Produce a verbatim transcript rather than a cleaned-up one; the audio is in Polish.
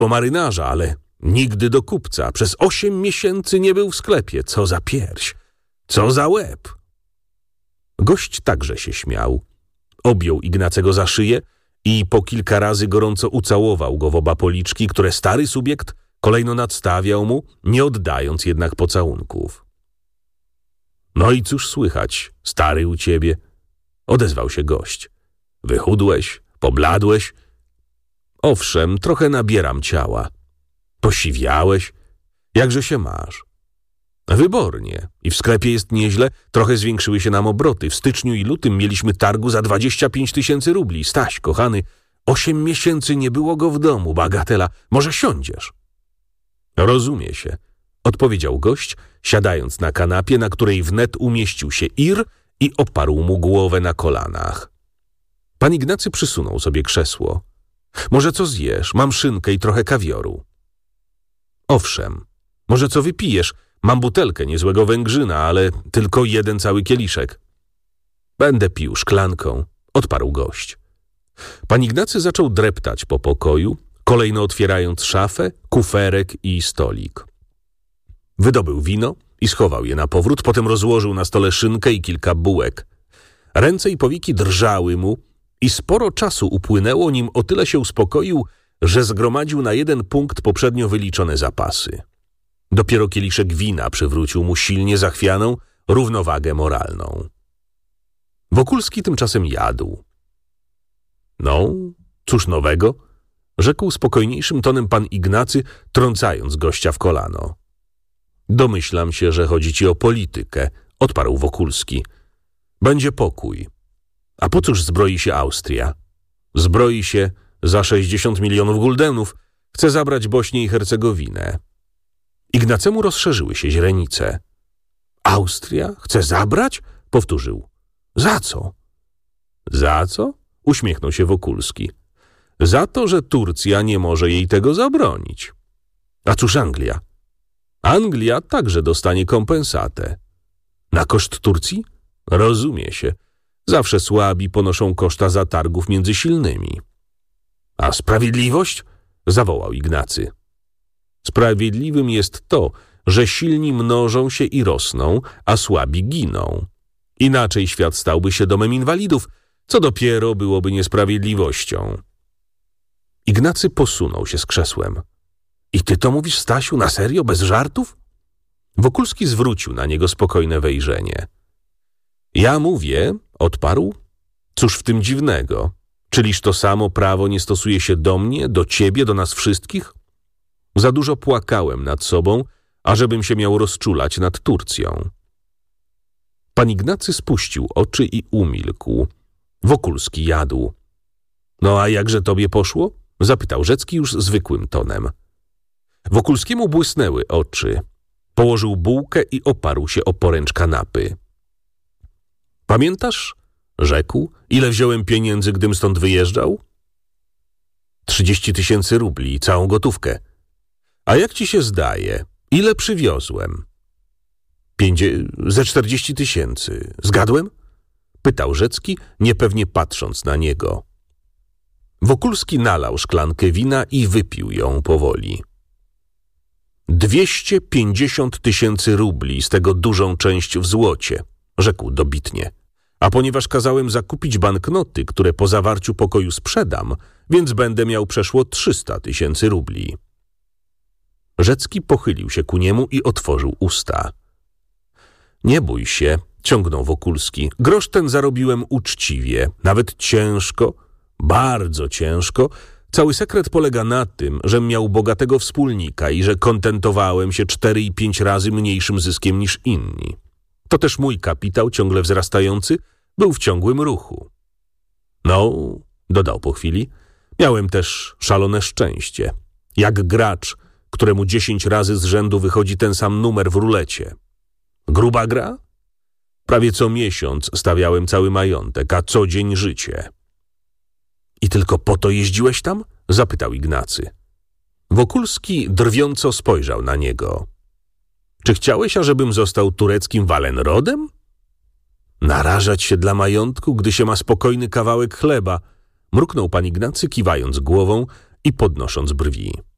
po marynarza, ale nigdy do kupca. Przez osiem miesięcy nie był w sklepie. Co za pierś, co za łeb. Gość także się śmiał. Objął Ignacego za szyję i po kilka razy gorąco ucałował go w oba policzki, które stary subiekt kolejno nadstawiał mu, nie oddając jednak pocałunków. No i cóż słychać, stary, u ciebie? Odezwał się gość. Wychudłeś, pobladłeś? Owszem, trochę nabieram ciała. Posiwiałeś? Jakże się masz? Wybornie. I w sklepie jest nieźle. Trochę zwiększyły się nam obroty. W styczniu i lutym mieliśmy targu za dwadzieścia pięć tysięcy rubli. Staś, kochany, osiem miesięcy nie było go w domu. Bagatela. Może siądziesz? Rozumie się, odpowiedział gość, siadając na kanapie, na której wnet umieścił się Ir i oparł mu głowę na kolanach. Pan Ignacy przysunął sobie krzesło. Może co zjesz? Mam szynkę i trochę kawioru. Owszem. Może co wypijesz? Mam butelkę niezłego węgrzyna, ale tylko jeden cały kieliszek. Będę pił szklanką, odparł gość. Pan Ignacy zaczął dreptać po pokoju, kolejno otwierając szafę, kuferek i stolik. Wydobył wino i schował je na powrót, potem rozłożył na stole szynkę i kilka bułek. Ręce i powieki drżały mu i sporo czasu upłynęło, nim o tyle się uspokoił, że zgromadził na jeden punkt poprzednio wyliczone zapasy. Dopiero kieliszek wina przywrócił mu silnie zachwianą równowagę moralną. Wokulski tymczasem jadł. No, cóż nowego? Rzekł spokojniejszym tonem pan Ignacy, trącając gościa w kolano. Domyślam się, że chodzi ci o politykę, odparł Wokulski. Będzie pokój. A po cóż zbroi się Austria? Zbroi się za sześćdziesiąt milionów guldenów. Chce zabrać Bośnię i Hercegowinę. Ignacemu rozszerzyły się źrenice. Austria? Chce zabrać? Powtórzył. Za co? Za co? Uśmiechnął się Wokulski. Za to, że Turcja nie może jej tego zabronić. A cóż Anglia? Anglia także dostanie kompensatę. Na koszt Turcji? Rozumie się. Zawsze słabi ponoszą koszta zatargów między silnymi. A sprawiedliwość? Zawołał Ignacy. Sprawiedliwym jest to, że silni mnożą się i rosną, a słabi giną. Inaczej świat stałby się domem inwalidów, co dopiero byłoby niesprawiedliwością. Ignacy posunął się z krzesłem. I ty to mówisz, Stasiu, na serio, bez żartów? Wokulski zwrócił na niego spokojne wejrzenie. Ja mówię, odparł, cóż w tym dziwnego? Czyliż to samo prawo nie stosuje się do mnie, do ciebie, do nas wszystkich? Za dużo płakałem nad sobą, ażebym się miał rozczulać nad Turcją. Pan Ignacy spuścił oczy i umilkł. Wokulski jadł. No a jakże tobie poszło? Zapytał Rzecki już zwykłym tonem. Wokulskiemu błysnęły oczy. Położył bułkę i oparł się o poręcz kanapy. Pamiętasz? Rzekł. Ile wziąłem pieniędzy, gdym stąd wyjeżdżał? Trzydzieści tysięcy rubli, całą gotówkę. A jak ci się zdaje? Ile przywiozłem? Piędzie... ze czterdzieści tysięcy. Zgadłem? Pytał Rzecki, niepewnie patrząc na niego. Wokulski nalał szklankę wina i wypił ją powoli. Dwieście pięćdziesiąt tysięcy rubli, z tego dużą część w złocie, rzekł dobitnie. A ponieważ kazałem zakupić banknoty, które po zawarciu pokoju sprzedam, więc będę miał przeszło trzysta tysięcy rubli. Rzecki pochylił się ku niemu i otworzył usta. Nie bój się, ciągnął Wokulski. Grosz ten zarobiłem uczciwie, nawet ciężko, bardzo ciężko. Cały sekret polega na tym, żem miał bogatego wspólnika i że kontentowałem się cztery i pięć razy mniejszym zyskiem niż inni. To też mój kapitał, ciągle wzrastający, był w ciągłym ruchu. No, dodał po chwili, miałem też szalone szczęście. Jak gracz, któremu dziesięć razy z rzędu wychodzi ten sam numer w rulecie. Gruba gra? Prawie co miesiąc stawiałem cały majątek, a co dzień życie. I tylko po to jeździłeś tam? Zapytał Ignacy. Wokulski drwiąco spojrzał na niego. Czy chciałeś, ażebym został tureckim Wallenrodem? Narażać się dla majątku, gdy się ma spokojny kawałek chleba, mruknął pan Ignacy, kiwając głową i podnosząc brwi.